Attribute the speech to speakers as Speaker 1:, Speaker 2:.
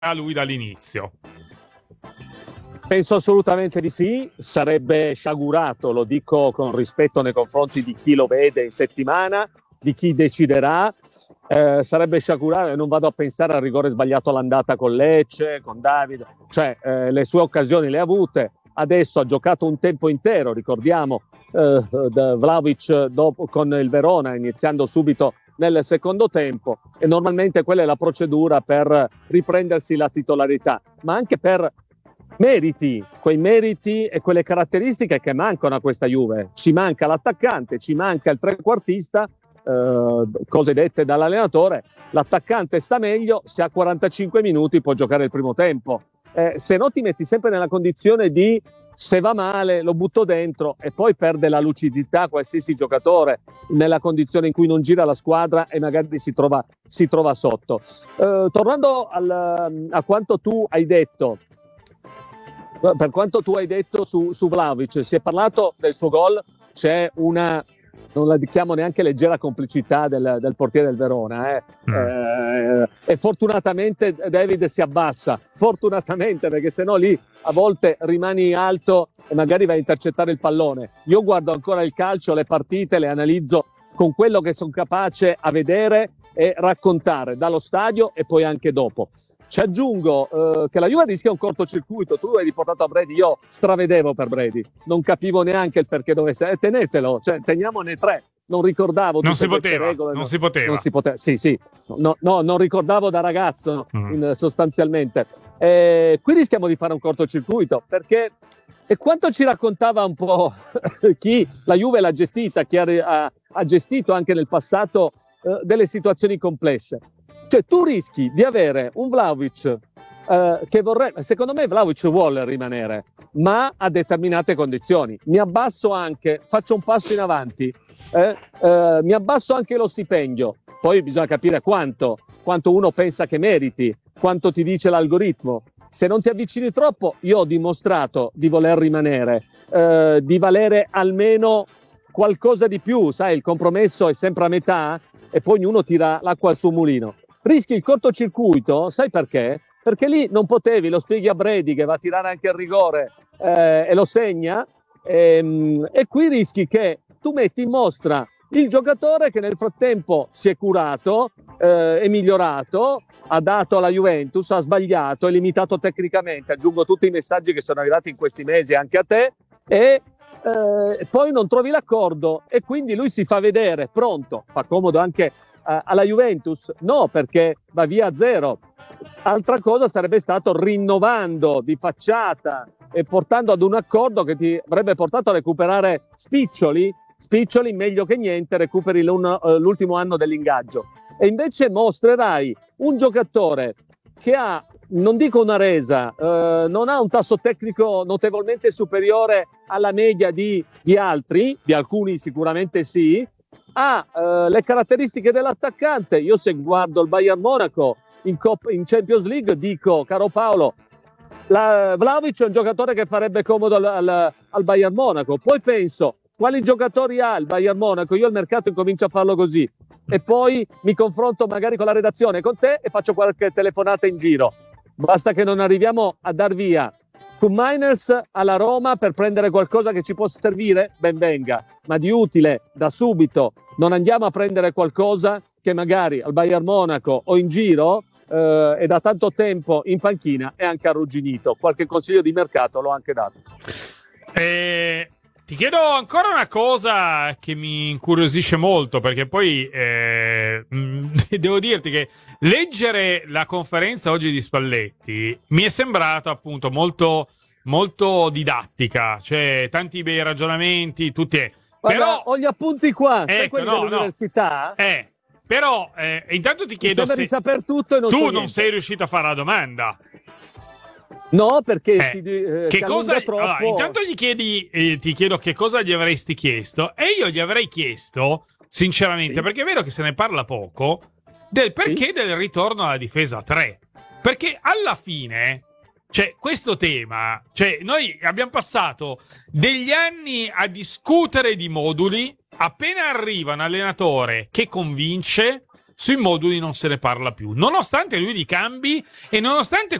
Speaker 1: lui dall'inizio.
Speaker 2: Penso assolutamente di sì, sarebbe sciagurato, lo dico con rispetto nei confronti di chi lo vede in settimana, di chi deciderà, sarebbe sciagurato, e non vado a pensare al rigore sbagliato all'andata con Lecce, con Davide, cioè le sue occasioni le ha avute, adesso ha giocato un tempo intero, ricordiamo, Vlahovic dopo, con il Verona, iniziando subito nel secondo tempo, e normalmente quella è la procedura per riprendersi la titolarità, ma anche per meriti, quei meriti e quelle caratteristiche che mancano a questa Juve. Ci manca l'attaccante, ci manca il trequartista, cose dette dall'allenatore. L'attaccante sta meglio, se a 45 minuti può giocare il primo tempo. Se no ti metti sempre nella condizione di, se va male lo butto dentro, e poi perde la lucidità qualsiasi giocatore nella condizione in cui non gira la squadra e magari si trova sotto. Tornando a quanto tu hai detto, per quanto tu hai detto su Vlahovic, si è parlato del suo gol, c'è una, non la chiamo neanche leggera, complicità del portiere del Verona, e fortunatamente David si abbassa, fortunatamente, perché sennò lì a volte rimani alto e magari vai a intercettare il pallone. Io guardo ancora il calcio, le partite, le analizzo con quello che sono capace a vedere e raccontare dallo stadio e poi anche dopo. Ci aggiungo che la Juve rischia un cortocircuito. Tu hai riportato a Brady, io stravedevo per Brady, non capivo neanche il perché dovesse, tenetelo, cioè teniamone 3. Non ricordavo tutte queste regole.
Speaker 1: Non si poteva.
Speaker 2: Sì. No, non ricordavo da ragazzo, sostanzialmente. Qui rischiamo di fare un cortocircuito, perché e quanto ci raccontava un po' chi la Juve l'ha gestita, chi ha gestito anche nel passato delle situazioni complesse. Cioè tu rischi di avere un Vlahovic che vorrebbe, secondo me Vlahovic vuole rimanere, ma a determinate condizioni. Mi abbasso anche, faccio un passo in avanti, mi abbasso anche lo stipendio, poi bisogna capire quanto uno pensa che meriti, quanto ti dice l'algoritmo. Se non ti avvicini troppo, io ho dimostrato di voler rimanere, di valere almeno qualcosa di più, sai, il compromesso è sempre a metà e poi ognuno tira l'acqua al suo mulino. Rischi il cortocircuito, sai perché? Perché lì non potevi, lo spieghi a Brady che va a tirare anche il rigore e lo segna, e qui rischi che tu metti in mostra il giocatore che nel frattempo si è curato, è migliorato, ha dato alla Juventus, ha sbagliato, è limitato tecnicamente, aggiungo tutti i messaggi che sono arrivati in questi mesi anche a te, e poi non trovi l'accordo e quindi lui si fa vedere pronto, fa comodo anche alla Juventus? No, perché va via a zero. Altra cosa sarebbe stato rinnovando di facciata e portando ad un accordo che ti avrebbe portato a recuperare spiccioli, meglio che niente, recuperi l'ultimo anno dell'ingaggio. E invece mostrerai un giocatore che ha, non dico una resa, non ha un tasso tecnico notevolmente superiore alla media di altri, di alcuni sicuramente sì, ha le caratteristiche dell'attaccante. Io se guardo il Bayern Monaco in Champions League dico, caro Paolo, Vlahovic è un giocatore che farebbe comodo al Bayern Monaco. Poi penso, quali giocatori ha il Bayern Monaco? Io al mercato incomincio a farlo così e poi mi confronto magari con la redazione, con te, e faccio qualche telefonata in giro. Basta che non arriviamo a dar via Miners alla Roma per prendere qualcosa che ci può servire, ben venga, ma di utile da subito. Non andiamo a prendere qualcosa che magari al Bayern Monaco o in giro è da tanto tempo in panchina e anche arrugginito. Qualche consiglio di mercato l'ho anche dato.
Speaker 1: Ti chiedo ancora una cosa che mi incuriosisce molto, perché poi devo dirti che leggere la conferenza oggi di Spalletti mi è sembrato appunto molto, molto didattica, cioè tanti bei ragionamenti, tutti.
Speaker 2: Guarda,
Speaker 1: però
Speaker 2: ho gli appunti qua, sai,
Speaker 1: ecco,
Speaker 2: quelli dell'università?
Speaker 1: Però intanto ti chiedo
Speaker 2: se saper tutto e non
Speaker 1: tu
Speaker 2: so
Speaker 1: non sei riuscito a fare la domanda.
Speaker 2: No, perché
Speaker 1: che cosa
Speaker 2: troppo.
Speaker 1: Allora, intanto ti chiedo che cosa gli avresti chiesto, e io gli avrei chiesto sinceramente,
Speaker 2: sì,
Speaker 1: perché è vero che se ne parla poco, del perché del ritorno alla difesa a 3, perché alla fine, cioè, questo tema, cioè, noi abbiamo passato degli anni a discutere di moduli. Appena arriva un allenatore che convince, sui moduli non se ne parla più, nonostante lui li cambi e nonostante